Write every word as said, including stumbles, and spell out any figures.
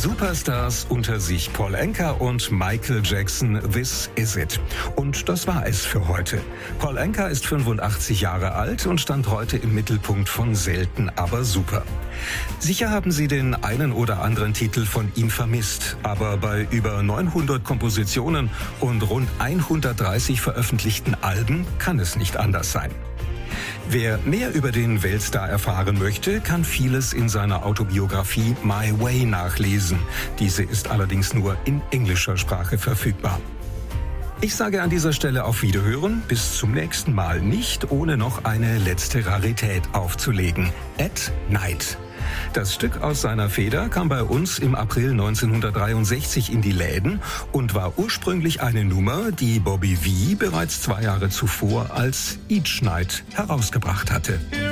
Superstars unter sich, Paul Anka und Michael Jackson, This Is It. Und das war es für heute. Paul Anka ist fünfundachtzig Jahre alt und stand heute im Mittelpunkt von Selten, aber super. Sicher haben Sie den einen oder anderen Titel von ihm vermisst, aber bei über neunhundert Kompositionen und rund hundertdreißig veröffentlichten Alben kann es nicht anders sein. Wer mehr über den Weltstar erfahren möchte, kann vieles in seiner Autobiografie My Way nachlesen. Diese ist allerdings nur in englischer Sprache verfügbar. Ich sage an dieser Stelle auf Wiederhören, bis zum nächsten Mal, nicht ohne noch eine letzte Rarität aufzulegen. At Night. Das Stück aus seiner Feder kam bei uns im April neunzehnhundertdreiundsechzig in die Läden und war ursprünglich eine Nummer, die Bobby Vee bereits zwei Jahre zuvor als Each Night herausgebracht hatte.